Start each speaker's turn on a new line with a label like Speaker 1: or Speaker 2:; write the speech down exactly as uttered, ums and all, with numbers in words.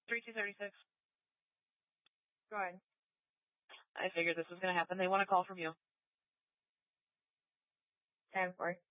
Speaker 1: three two thirty-six.
Speaker 2: Go ahead.
Speaker 1: I figured this was going to happen. They want a call from you.
Speaker 2: ten four.